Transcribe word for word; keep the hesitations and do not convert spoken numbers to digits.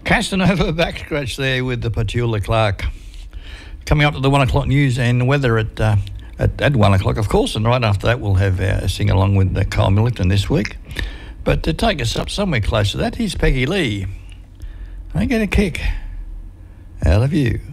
Castanova back scratch there with the Petula Clark. Coming up to the one o'clock news and weather at uh, at, at one o'clock, of course, and right after that we'll have uh, sing along with uh, Kyle Millington this week. But to take us up somewhere close to that, here's Peggy Lee. I get a kick out of you.